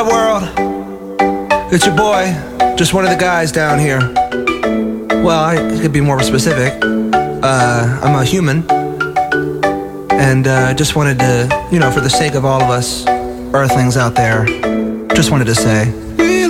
World, it's your boy, just one of the guys down here. Well, I could be more specific. I'm a human, and just wanted to, for the sake of all of us Earthlings out there, just wanted to say